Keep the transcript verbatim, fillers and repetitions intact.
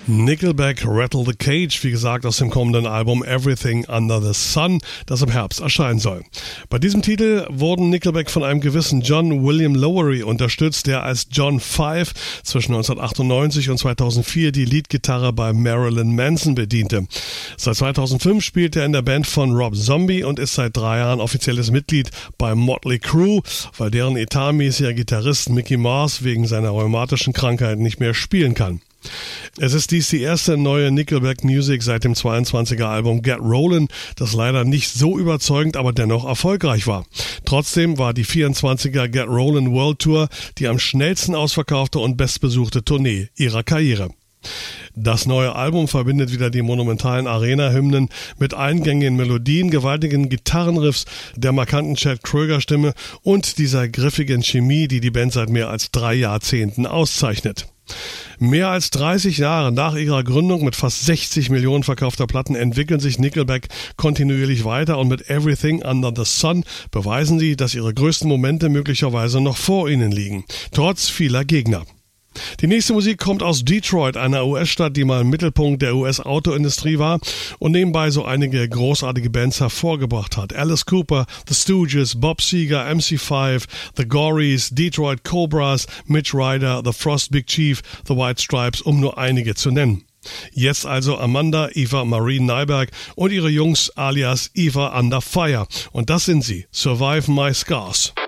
Nickelback, Rattle the Cage, wie gesagt, aus dem kommenden Album Everything Under the Sun, das im Herbst erscheinen soll. Bei diesem Titel wurden Nickelback von einem gewissen John William Lowery unterstützt, der als John Five zwischen neunzehnhundertachtundneunzig und zweitausendvier die Leadgitarre bei Marilyn Manson bediente. Seit zweitausendfünf spielt er in der Band von Rob Zombie und ist seit drei Jahren offizielles Mitglied bei Motley Crue, weil deren etatmäßiger Gitarrist Mickey Mars wegen seiner rheumatischen Krankheit nicht mehr spielen kann. Es ist dies die erste neue Nickelback Music seit dem zweiundzwanziger Album Get Rollin', das leider nicht so überzeugend, aber dennoch erfolgreich war. Trotzdem war die vierundzwanziger Get Rollin' World Tour die am schnellsten ausverkaufte und bestbesuchte Tournee ihrer Karriere. Das neue Album verbindet wieder die monumentalen Arena-Hymnen mit eingängigen Melodien, gewaltigen Gitarrenriffs, der markanten Chad Kroeger-Stimme und dieser griffigen Chemie, die die Band seit mehr als drei Jahrzehnten auszeichnet. Mehr als dreißig Jahre nach ihrer Gründung mit fast sechzig Millionen verkaufter Platten entwickeln sich Nickelback kontinuierlich weiter und mit Everything Under the Sun beweisen sie, dass ihre größten Momente möglicherweise noch vor ihnen liegen, trotz vieler Gegner. Die nächste Musik kommt aus Detroit, einer U S-Stadt, die mal im Mittelpunkt der U S-Autoindustrie war und nebenbei so einige großartige Bands hervorgebracht hat. Alice Cooper, The Stooges, Bob Seger, M C five, The Gories, Detroit Cobras, Mitch Ryder, The Frost Big Chief, The White Stripes, um nur einige zu nennen. Jetzt also Amanda, Eva Marie Nyberg und ihre Jungs alias Eva Under Fire. Und das sind sie, Survive My Scars.